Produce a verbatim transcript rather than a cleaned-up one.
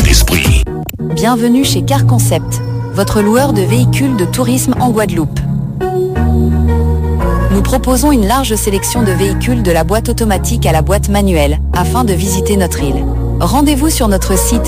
d'esprit. Bienvenue chez Car Concept, votre loueur de véhicules de tourisme en Guadeloupe. Nous proposons une large sélection de véhicules de la boîte automatique à la boîte manuelle, afin de visiter notre île. Rendez-vous sur notre site